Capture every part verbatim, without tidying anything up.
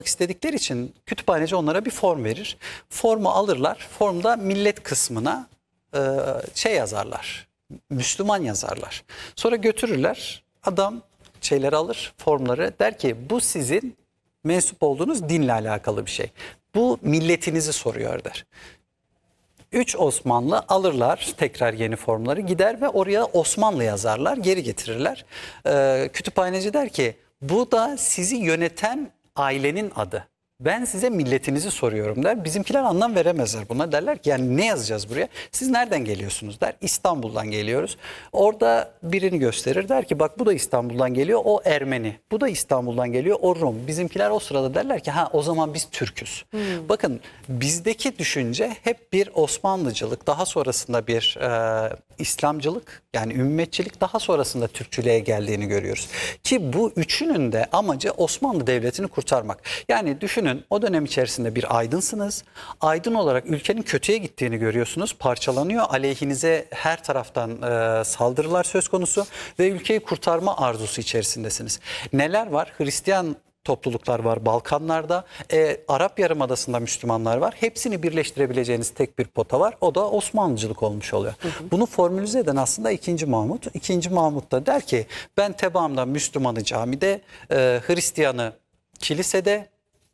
istedikleri için kütüphaneci onlara bir form verir. Formu alırlar. Formda millet kısmına e, şey yazarlar. Müslüman yazarlar. Sonra götürürler. Adam şeyleri alır, formları. Der ki bu sizin mensup olduğunuz dinle alakalı bir şey. Bu milletinizi soruyor der. Üç Osmanlı alırlar tekrar yeni formları, gider ve oraya Osmanlı yazarlar, geri getirirler. Ee, kütüphaneci der ki bu da sizi yöneten ailenin adı. Ben size milletinizi soruyorum der. Bizimkiler anlam veremezler buna. Derler ki yani ne yazacağız buraya? Siz nereden geliyorsunuz der. İstanbul'dan geliyoruz. Orada birini gösterir. Der ki bak bu da İstanbul'dan geliyor. O Ermeni. Bu da İstanbul'dan geliyor. O Rum. Bizimkiler o sırada derler ki ha o zaman biz Türk'üz. Hmm. Bakın bizdeki düşünce hep bir Osmanlıcılık. Daha sonrasında bir e, İslamcılık yani ümmetçilik, daha sonrasında Türkçülüğe geldiğini görüyoruz. Ki bu üçünün de amacı Osmanlı Devleti'ni kurtarmak. Yani düşünün o dönem içerisinde bir aydınsınız. Aydın olarak ülkenin kötüye gittiğini görüyorsunuz. Parçalanıyor. Aleyhinize her taraftan e, saldırılar söz konusu ve ülkeyi kurtarma arzusu içerisindesiniz. Neler var? Hristiyan topluluklar var Balkanlarda, e, Arap Yarımadası'nda Müslümanlar var. Hepsini birleştirebileceğiniz tek bir pota var. O da Osmanlıcılık olmuş oluyor. Hı hı. Bunu formülize eden aslında ikinci Mahmut. İkinci Mahmut da der ki ben tebaamda Müslümanı camide, e, Hristiyanı kilisede,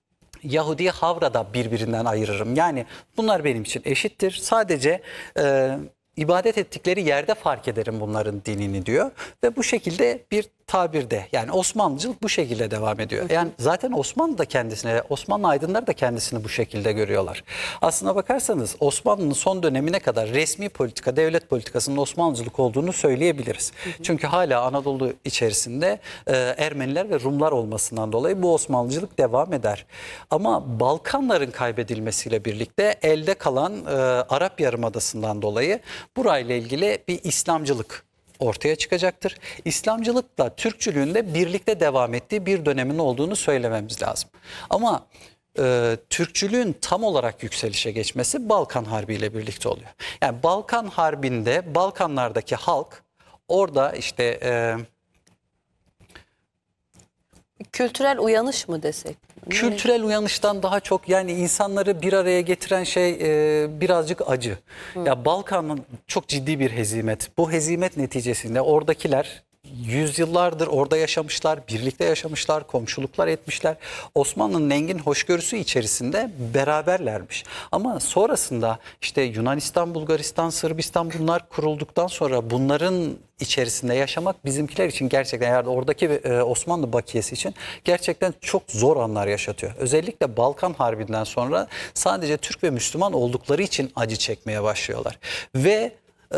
Yahudi Havra'da birbirinden ayırırım. Yani bunlar benim için eşittir. Sadece e, ibadet ettikleri yerde fark ederim bunların dinini diyor. Ve bu şekilde bir tabirde yani Osmanlıcılık bu şekilde devam ediyor. Yani zaten Osmanlı da kendisine, Osmanlı aydınları da kendisini bu şekilde görüyorlar. Aslına bakarsanız Osmanlı'nın son dönemine kadar resmi politika, devlet politikasının Osmanlıcılık olduğunu söyleyebiliriz. Hı hı. Çünkü hala Anadolu içerisinde e, Ermeniler ve Rumlar olmasından dolayı bu Osmanlıcılık devam eder. Ama Balkanların kaybedilmesiyle birlikte elde kalan e, Arap Yarımadası'ndan dolayı burayla ilgili bir İslamcılık ortaya çıkacaktır. İslamcılıkla Türkçülüğün de birlikte devam ettiği bir dönemin olduğunu söylememiz lazım. Ama e, Türkçülüğün tam olarak yükselişe geçmesi Balkan Harbi ile birlikte oluyor. Yani Balkan Harbi'nde Balkanlardaki halk orada işte E, kültürel uyanış mı desek? Kültürel uyanıştan daha çok yani insanları bir araya getiren şey e, birazcık acı. Hı. Ya Balkan'ın çok ciddi bir hezimet. Bu hezimet neticesinde oradakiler yüzyıllardır orada yaşamışlar, birlikte yaşamışlar, komşuluklar etmişler. Osmanlı'nın engin hoşgörüsü içerisinde beraberlermiş. Ama sonrasında işte Yunanistan, Bulgaristan, Sırbistan bunlar kurulduktan sonra bunların içerisinde yaşamak bizimkiler için gerçekten yani oradaki e, Osmanlı bakiyesi için gerçekten çok zor anlar yaşatıyor. Özellikle Balkan Harbi'nden sonra sadece Türk ve Müslüman oldukları için acı çekmeye başlıyorlar. Ve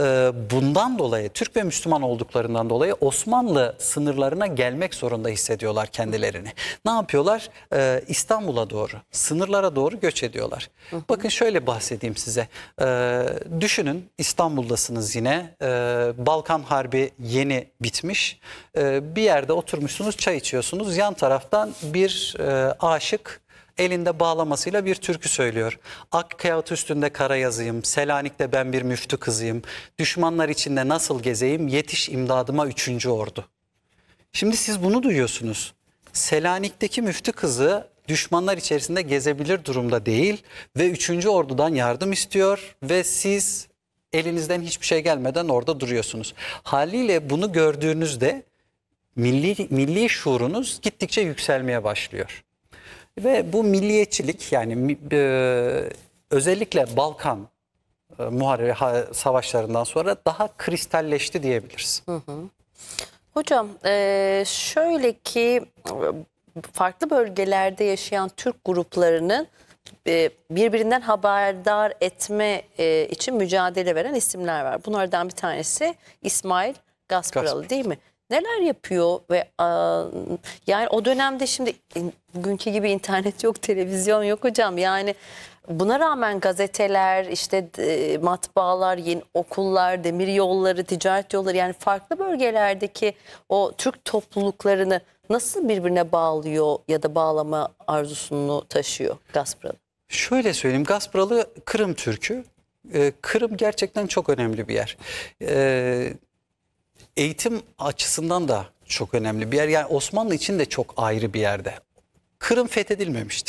bundan dolayı Türk ve Müslüman olduklarından dolayı Osmanlı sınırlarına gelmek zorunda hissediyorlar kendilerini. Ne yapıyorlar? Ee, İstanbul'a doğru, sınırlara doğru göç ediyorlar. Hı hı. Bakın şöyle bahsedeyim size. Ee, düşünün İstanbul'dasınız yine. Ee, Balkan Harbi yeni bitmiş. Ee, bir yerde oturmuşsunuz, çay içiyorsunuz. Yan taraftan bir e, aşık elinde bağlamasıyla bir türkü söylüyor. Ak kağıt üstünde kara yazayım, Selanik'te ben bir müftü kızıyım, düşmanlar içinde nasıl gezeyim, yetiş imdadıma üçüncü ordu. Şimdi siz bunu duyuyorsunuz. Selanik'teki müftü kızı düşmanlar içerisinde gezebilir durumda değil ve üçüncü ordudan yardım istiyor ve siz elinizden hiçbir şey gelmeden orada duruyorsunuz. Haliyle bunu gördüğünüzde milli, milli şuurunuz gittikçe yükselmeye başlıyor. Ve bu milliyetçilik yani e, özellikle Balkan e, muharebe savaşlarından sonra daha kristalleşti diyebiliriz. Hı hı. Hocam e, şöyle ki farklı bölgelerde yaşayan Türk gruplarının e, birbirinden haberdar etme e, için mücadele veren isimler var. Bunlardan bir tanesi İsmail Gaspralı Gasp. Değil mi? Neler yapıyor ve a, yani o dönemde şimdi bugünkü gibi internet yok, televizyon yok hocam. Yani buna rağmen gazeteler, işte e, matbaalar, yeni okullar, demir yolları, ticaret yolları yani farklı bölgelerdeki o Türk topluluklarını nasıl birbirine bağlıyor ya da bağlama arzusunu taşıyor Gaspralı? Şöyle söyleyeyim, Gaspralı Kırım Türk'ü. Ee, Kırım gerçekten çok önemli bir yer. Ee, Eğitim açısından da çok önemli bir yer. Yani Osmanlı için de çok ayrı bir yerde. Kırım fethedilmemiştir.